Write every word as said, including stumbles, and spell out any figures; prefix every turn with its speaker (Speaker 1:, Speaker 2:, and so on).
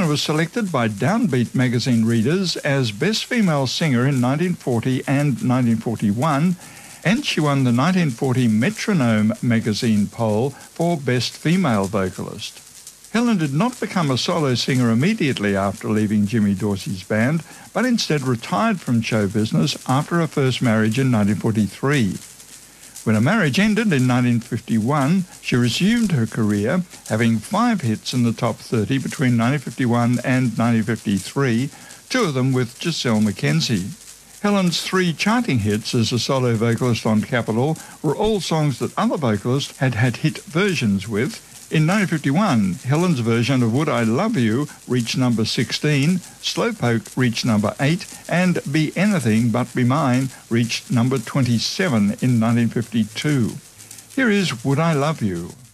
Speaker 1: Helen was selected by Downbeat magazine readers as Best Female Singer in nineteen forty and nineteen forty-one, and she won the nineteen forty Metronome magazine poll for Best Female Vocalist. Helen did not become a solo singer immediately after leaving Jimmy Dorsey's band, but instead retired from show business after her first marriage in nineteen forty-three. When her marriage ended in nineteen fifty-one, she resumed her career, having five hits in the top thirty between nineteen fifty-one and nineteen fifty-three, two of them with Giselle McKenzie. Helen's three charting hits as a solo vocalist on Capitol were all songs that other vocalists had had hit versions with. In nineteen fifty-one, Helen's version of Would I Love You reached number sixteen, Slowpoke reached number eight, and Be Anything But Be Mine reached number twenty-seven in nineteen fifty-two. Here is Would I Love You.